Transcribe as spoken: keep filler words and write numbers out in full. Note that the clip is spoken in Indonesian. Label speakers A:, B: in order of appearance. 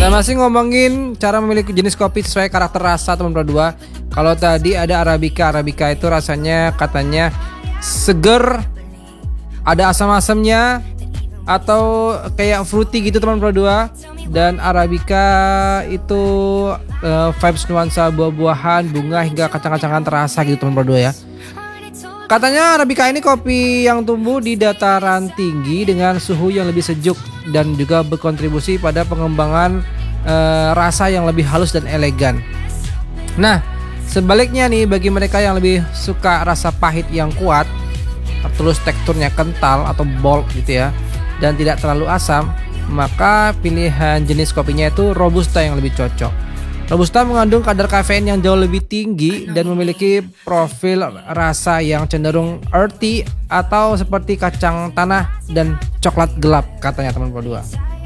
A: Nah, masih ngomongin cara memilih jenis kopi sesuai karakter rasa teman berdua. Kalau tadi ada Arabica, Arabica itu rasanya katanya seger, ada asam-asamnya atau kayak fruity gitu teman berdua. Dan Arabica itu uh, vibes nuansa buah-buahan, bunga hingga kacang-kacangan terasa gitu teman berdua ya. Katanya Arabica ini kopi yang tumbuh di dataran tinggi dengan suhu yang lebih sejuk dan juga berkontribusi pada pengembangan uh, rasa yang lebih halus dan elegan. Nah, sebaliknya nih bagi mereka yang lebih suka rasa pahit yang kuat, terus teksturnya kental atau bold gitu ya, dan tidak terlalu asam, maka pilihan jenis kopinya itu Robusta yang lebih cocok. Robusta mengandung kadar kafein yang jauh lebih tinggi dan memiliki profil rasa yang cenderung earthy atau seperti kacang tanah dan coklat gelap katanya teman berdua.